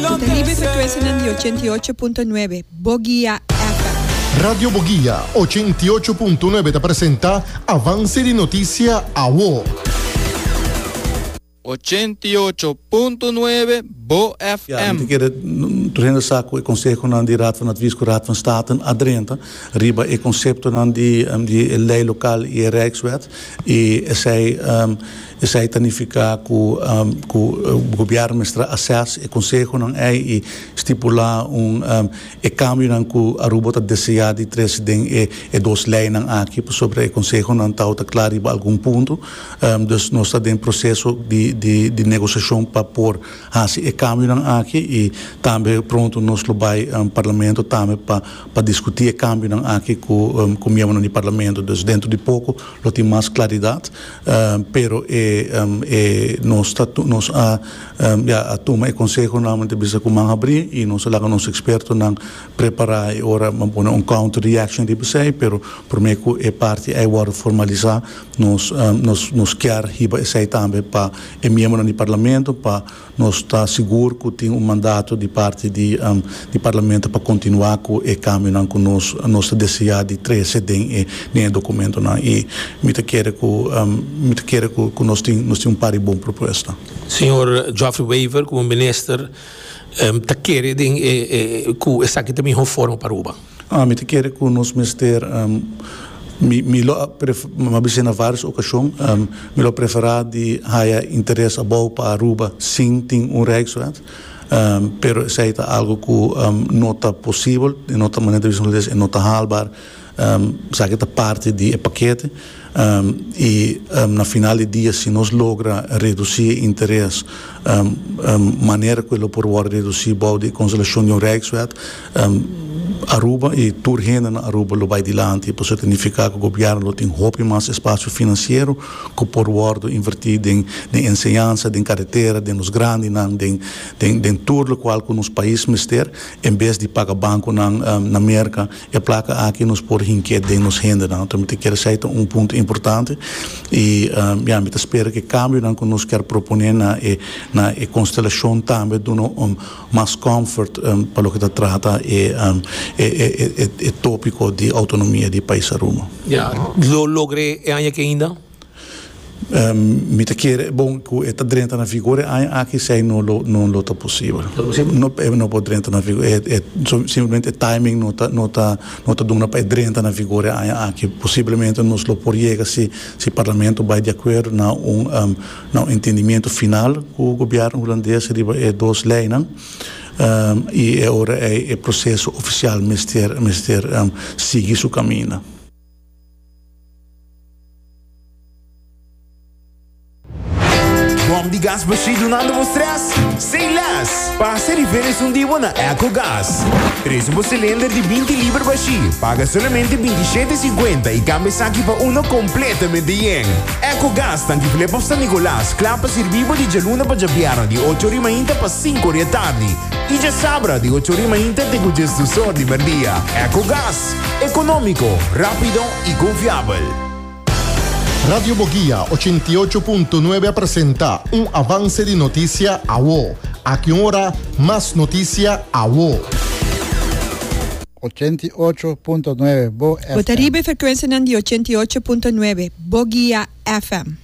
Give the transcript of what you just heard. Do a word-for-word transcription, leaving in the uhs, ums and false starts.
Potaribe frequenza di ochenta y ocho punto nueve, Bogia F M. Radio Bogia ochenta y ocho punto nueve te presenta Avance di Notizia A W O. ochenta y ocho punto nueve Bo F M. Ja, ik keer doorheen de zaak ik consejo aan die Raad van Advies, Raad van State, Adrenta, riba e concepto aan die um, die lei local e Rijkswet e zij um, zij tanifica ku um, ku uh, governo mestra assess e consejo aan ei e stipula un um, e cambio nan ku Aruba ta deseja di tres ding e e dos lei nan aqui sobre e consejo nan tauta clariba algum ponto um, dus nós está em processo de de de negociação para pôr assim e cambio nan aqui e também pronto nós lo vai um, parlamento também para para discutir e cambio nan aqui com um, com membro no parlamento dus dentro de pouco lo tem mais claridade um, pero e um, e nós tá nós a um, ja a toma e consejo nan de bisa com abrir e nós lá com nos experto nan preparar e ora uma um counter reaction de bisa pero por me que é parte é agora formalizar nós um, nós nós quer riba sei também para e membro no parlamento para nós está seguro que tem um mandato de parte de um, de parlamento para continuar com e caminhar com nós nossa deseja de treze den e nem documento não e me te quer que um, me te quer que nós tem nós tem um par de boa proposta. Senhor Geoffrey Wever como ministro um, te quer ding e e que essa aqui também reforma para Aruba. Ah, me te quer que nós ministério um, Mi, mi lo ma bisogna várias ocasiões um, mi lo preferar de haya interesse a bom para Aruba sim tem um Rijkswet um, pero sei tá algo que um, não está possível e não está maneira de visualizar e não está haalbaar um, sabe que parte de paquete um, e um, na final do dia se nós logra reduzir interesse um, um, maneira que ele pode reduzir bom de consolação de um Rijkswet um, Aruba e turgena na Aruba lo vai dilante e posso significar que o governo tem hope mais espaço financeiro que por wordo invertido em em ensinança, em carretera, de nos grandes, em em em tudo qual que nos países mister, em vez de pagar banco na na América, e placa aqui nos por hinquet de nos renda, não. Então, me quer ser um ponto importante e um, já me espero que cambie não que nos quer proponer na e na e constelação também do um, mais comfort um, para o que trata e um, É, é, é, é tópico de autonomia do país Aruba. Ja, lo logrei e anche ainda. Um, me te quer bom que está dentro na figura aqui sei não lo não lo tá possível. Não não pode dentro na figura é, é simplesmente timing não tá não tá não tá dando para dentro na figura aqui possivelmente nos lo por chegar se se parlamento vai de acordo na um, um na um entendimento final com o governo holandês é dos leis não Um, e agora é o processo oficial mister mister um, seguir seu caminho. Bom de gás baixo nada vos stress? Sem less! Passa e veres um dia na EcoGás. Traz um cilindro de vinte libras baixo. Paga somente vinte e sete e cinquenta e cambia aqui para um completamente yen. EcoGás tanque flepa San Nicolás. Clapa servivo de geluna para jabiano de oito horas ainda para cinco horas tarde. E já sabra de oito horas ainda de com gestor de merdia. EcoGás. Econômico, rápido e confiável. Radio Bogia ochenta y ocho punto nueve presenta un avance de noticia A W O. A que hora más noticia A W O. ochenta y ocho punto nueve Bo F M. Potaribe frequenza di ochenta y ocho punto nueve, Bogia F M.